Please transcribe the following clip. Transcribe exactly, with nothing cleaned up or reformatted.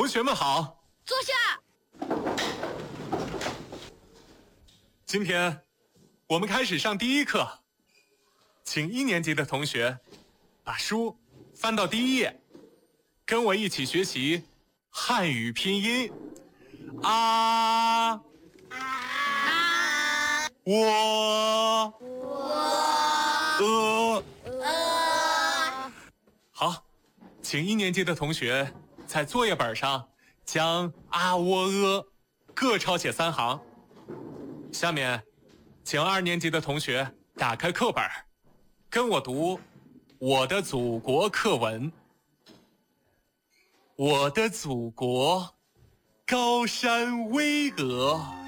同学们好， 坐下。 今天我们开始上第一课，请一年级的同学把书翻到第一页，跟我一起学习汉语拼音。啊啊，我我呃呃。好，请一年级的同学在作业本上将啊喔呃各抄写三行。下面，请二年级的同学打开课本，跟我读我的祖国课文。我的祖国，高山巍峨，